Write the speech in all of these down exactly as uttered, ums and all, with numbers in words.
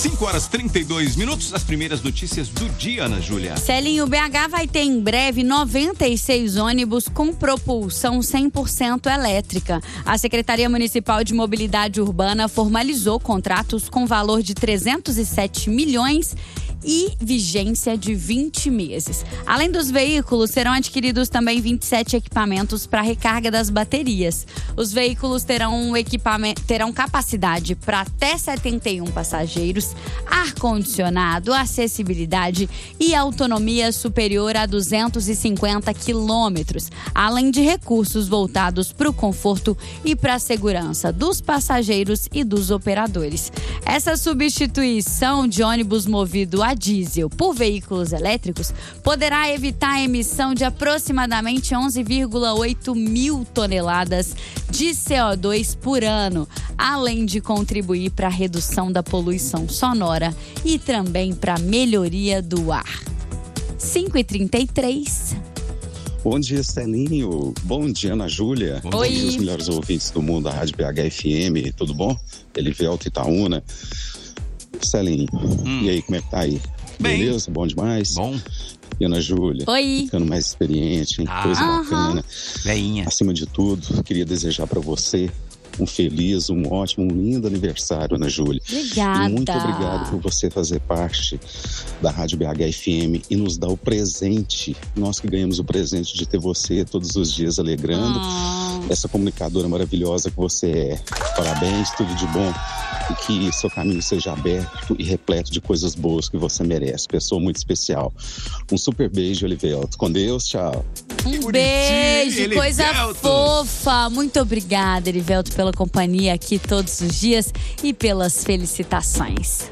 cinco horas e trinta e dois minutos, as primeiras notícias do dia, Ana Júlia. Celinho, o B H vai ter em breve noventa e seis ônibus com propulsão cem por cento elétrica. A Secretaria Municipal de Mobilidade Urbana formalizou contratos com valor de trezentos e sete milhões e vigência de vinte meses. Além dos veículos, serão adquiridos também vinte e sete equipamentos para recarga das baterias. Os veículos terão, um equipamento, terão capacidade para até setenta e um passageiros, ar-condicionado, acessibilidade e autonomia superior a duzentos e cinquenta quilômetros, além de recursos voltados para o conforto e para a segurança dos passageiros e dos operadores. Essa substituição de ônibus movido a diesel por veículos elétricos poderá evitar a emissão de aproximadamente onze vírgula oito mil toneladas de C O dois por ano, além de contribuir para a redução da poluição sonora e também para a melhoria do ar. cinco e trinta e três. Bom dia, Celinho. Bom dia, Ana Júlia. Oi. Bom dia, os melhores ouvintes do mundo da Rádio B H F M. Tudo bom? Elivelto Itaúna. Celinho, hum. e aí, como é que tá aí? Bem. Beleza? Bom demais? Bom. E Ana Júlia? Oi. Ficando mais experiente, hein? Ah, Coisa aham. bacana. Veinha. Acima de tudo, queria desejar pra você um feliz, um ótimo, um lindo aniversário, Ana Júlia. Obrigada. E muito obrigado por você fazer parte da Rádio B H F M e nos dar o presente. Nós que ganhamos o presente de ter você todos os dias alegrando. Oh. Essa comunicadora maravilhosa que você é. Parabéns, tudo de bom. E que seu caminho seja aberto e repleto de coisas boas que você merece. Pessoa muito especial. Um super beijo, Elivelto. Com Deus, tchau. Um beijo, Elivelto. coisa fofa. Muito obrigada, Elivelto, pela companhia aqui todos os dias e pelas felicitações.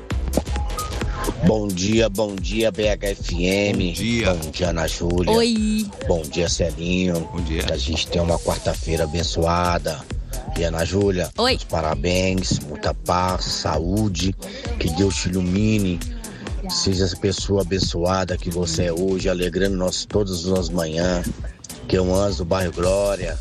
Bom dia, bom dia, B H F M. Bom dia. Bom dia, Ana Júlia. Oi. Bom dia, Celinho. Bom dia. Que a gente tem uma quarta-feira abençoada. E Ana Júlia, Oi. parabéns, muita paz, saúde, que Deus te ilumine, seja essa pessoa abençoada que você é hoje, alegrando nós todas as manhãs, que eu ando do bairro Glória,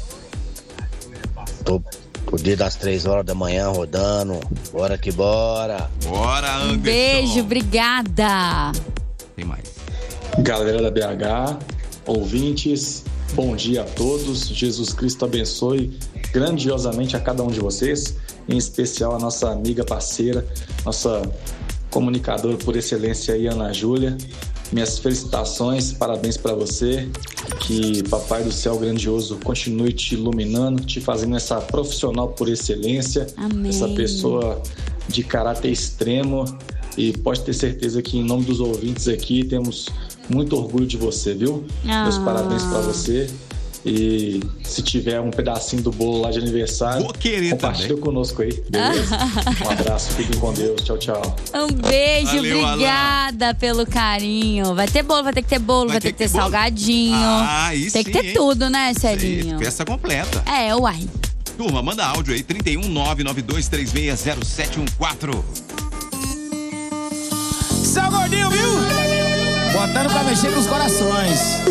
tô por dia das três horas da manhã rodando, bora que bora. Bora, Anderson. Um beijo, obrigada. Tem mais. Galera da B H, ouvintes, bom dia a todos. Jesus Cristo abençoe grandiosamente a cada um de vocês, em especial a nossa amiga parceira, nossa comunicadora por excelência aí, Ana Júlia. Minhas felicitações, parabéns para você, que Papai do Céu grandioso continue te iluminando, te fazendo essa profissional por excelência, Amém. Essa pessoa de caráter extremo, e pode ter certeza que em nome dos ouvintes aqui temos muito orgulho de você, viu? Ah. Meus parabéns para você. E se tiver um pedacinho do bolo lá de aniversário, Vou querer compartilha também. conosco aí, beleza? Um abraço, fiquem com Deus, tchau, tchau. Um beijo, Valeu, obrigada Alan. Pelo carinho. Vai ter bolo, vai ter que ter bolo, vai, vai ter, ter que ter, ter salgadinho. Ah, isso tem que ter sim, tudo, né, Isso Celinho? aí, peça completa. É, uai. Turma, manda áudio aí, trinta e um, nove nove dois três seis zero sete um quatro. Seu gordinho, viu? Botando pra mexer com os corações.